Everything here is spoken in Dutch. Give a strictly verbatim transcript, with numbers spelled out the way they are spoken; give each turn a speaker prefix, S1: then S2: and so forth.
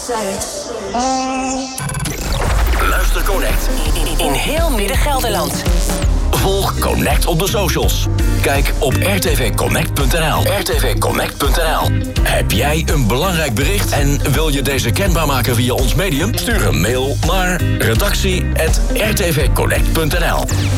S1: Luister Connect
S2: In heel Midden-Gelderland.
S1: Volg Connect op de socials. Kijk op r t v connect punt n l. r t v connect punt n l. Heb jij een belangrijk bericht en wil je deze kenbaar maken via ons medium? Stuur een mail naar redactie apenstaartje r t v connect punt n l.